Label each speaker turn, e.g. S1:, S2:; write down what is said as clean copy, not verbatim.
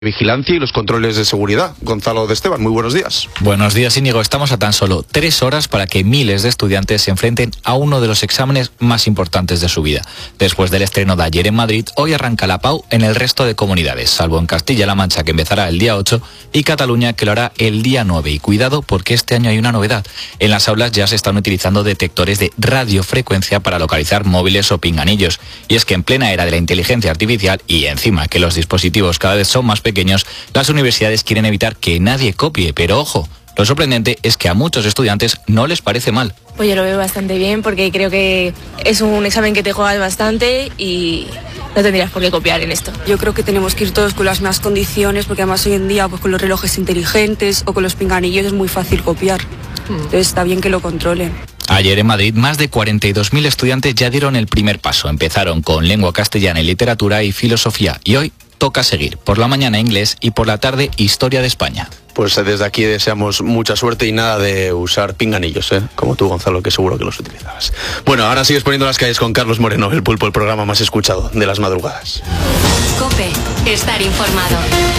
S1: Vigilancia y los controles de seguridad. Gonzalo de Esteban, muy buenos días.
S2: Buenos días, Íñigo. Estamos a tan solo 3 horas para que miles de estudiantes se enfrenten a uno de los exámenes más importantes de su vida. Después del estreno de ayer en Madrid, hoy arranca la PAU en el resto de comunidades, salvo en Castilla-La Mancha, que empezará el día 8, y Cataluña, que lo hará el día 9. Y cuidado, porque este año hay una novedad. En las aulas ya se están utilizando detectores de radiofrecuencia para localizar móviles o pinganillos. Y es que en plena era de la inteligencia artificial, y encima que los dispositivos cada vez son más pequeños, las universidades quieren evitar que nadie copie, pero ojo, lo sorprendente es que a muchos estudiantes no les parece mal.
S3: Pues yo lo veo bastante bien porque creo que es un examen que te juegas bastante y no tendrías por qué copiar en esto.
S4: Yo creo que tenemos que ir todos con las mismas condiciones porque además hoy en día pues con los relojes inteligentes o con los pinganillos es muy fácil copiar. Entonces está bien que lo controlen.
S2: Ayer en Madrid más de 42.000 estudiantes ya dieron el primer paso. Empezaron con lengua castellana y literatura y filosofía y hoy toca seguir. Por la mañana inglés y por la tarde historia de España.
S1: Pues desde aquí deseamos mucha suerte y nada de usar pinganillos, como tú, Gonzalo, que seguro que los utilizabas. Bueno, ahora sigues poniendo las calles con Carlos Moreno, el Pulpo, el programa más escuchado de las madrugadas.
S5: COPE, estar informado.